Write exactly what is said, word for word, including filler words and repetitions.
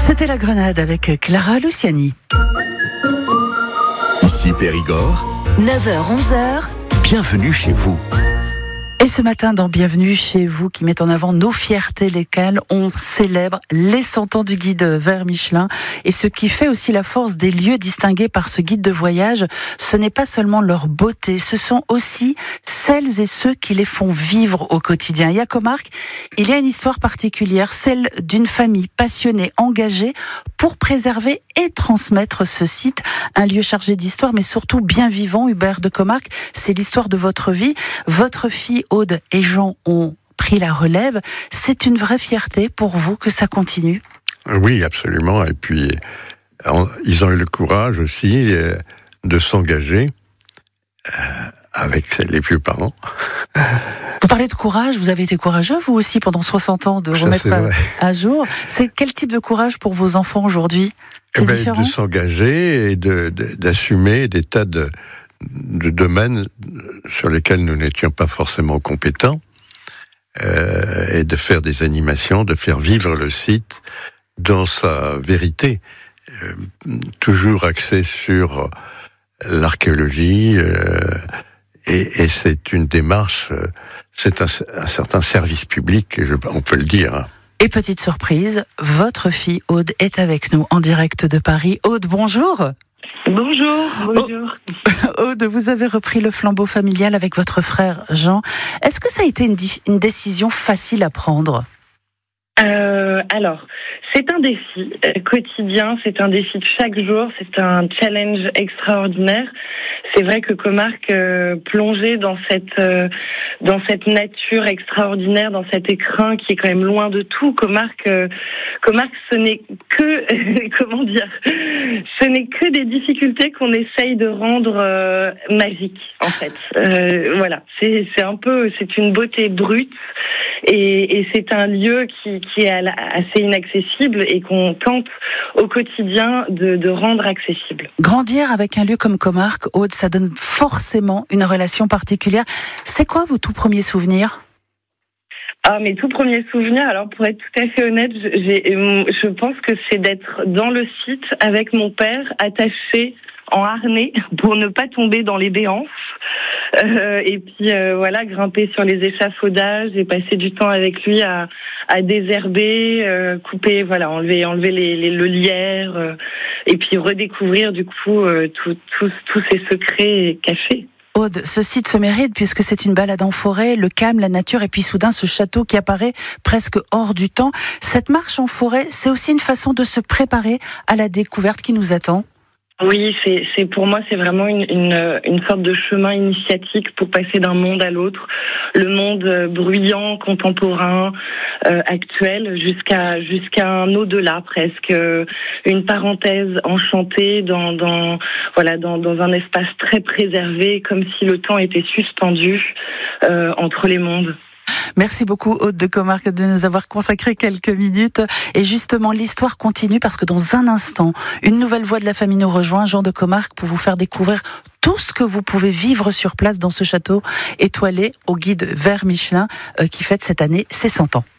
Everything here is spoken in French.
C'était la Grenade avec Clara Luciani. Ici Périgord, neuf heures onze heures. Bienvenue chez vous. Et ce matin, dans Bienvenue chez vous, qui met en avant nos fiertés locales, on célèbre les cent ans du guide Vert Michelin. Et ce qui fait aussi la force des lieux distingués par ce guide de voyage, ce n'est pas seulement leur beauté, ce sont aussi celles et ceux qui les font vivre au quotidien. Et à Comarque, il y a une histoire particulière, celle d'une famille passionnée, engagée pour préserver et transmettre ce site. Un lieu chargé d'histoire, mais surtout bien vivant. Hubert de Comarque, c'est l'histoire de votre vie. Votre fille Aude et Jean ont pris la relève. C'est une vraie fierté pour vous que ça continue? Oui, absolument. Et puis, ils ont eu le courage aussi de s'engager avec les vieux parents. Vous parlez de courage, vous avez été courageux, vous aussi, pendant soixante ans, de Ça, remettre à, à jour. C'est quel type de courage pour vos enfants aujourd'hui? C'est eh ben, différent? De s'engager et de, de, d'assumer des tas de, de domaines sur lesquels nous n'étions pas forcément compétents, euh, et de faire des animations, de faire vivre le site dans sa vérité, euh, toujours axé sur l'archéologie, euh, et, et c'est une démarche, euh, c'est un, un certain service public, je, on peut le dire. Hein. Et petite surprise, votre fille Aude est avec nous en direct de Paris. Aude, bonjour. Bonjour, bonjour. Aude, vous avez repris le flambeau familial avec votre frère Jean. Est-ce que ça a été une, di- une décision facile à prendre ? Euh, alors, c'est un défi euh, quotidien, c'est un défi de chaque jour, c'est un challenge extraordinaire. C'est vrai que Comarque, euh, plongé dans cette euh, dans cette nature extraordinaire, dans cet écrin qui est quand même loin de tout, Comarque, euh, Comarque, ce n'est que comment dire, ce n'est que des difficultés qu'on essaye de rendre euh, magiques, en fait. Euh, voilà, c'est c'est un peu, c'est une beauté brute et, et c'est un lieu qui qui est assez inaccessible et qu'on tente au quotidien de, de rendre accessible. Grandir avec un lieu comme Comarque, Aude, ça donne forcément une relation particulière. C'est quoi vos tout premiers souvenirs ? Ah, mes tout premiers souvenirs, alors pour être tout à fait honnête, j'ai, je pense que c'est d'être dans le site avec mon père, attaché en harnais pour ne pas tomber dans les béances, euh, et puis euh, voilà, grimper sur les échafaudages et passer du temps avec lui à, à désherber, euh, couper, voilà, enlever, enlever les, les, le lierre, euh, et puis redécouvrir du coup euh, tous tout, tout ces secrets cachés. Aude, ce site se mérite puisque c'est une balade en forêt, le calme, la nature et puis soudain ce château qui apparaît presque hors du temps. Cette marche en forêt, c'est aussi une façon de se préparer à la découverte qui nous attend. Oui, c'est, c'est pour moi c'est vraiment une, une, une sorte de chemin initiatique pour passer d'un monde à l'autre, le monde bruyant, contemporain, euh, actuel, jusqu'à jusqu'à un au-delà presque, une parenthèse enchantée dans dans voilà dans dans un espace très préservé, comme si le temps était suspendu euh, entre les mondes. Merci beaucoup Aude de Comarque de nous avoir consacré quelques minutes. Et justement, l'histoire continue parce que dans un instant, une nouvelle voix de la famille nous rejoint, Jean de Comarque, pour vous faire découvrir tout ce que vous pouvez vivre sur place dans ce château étoilé au guide Vert Michelin euh, qui fête cette année ses cent ans.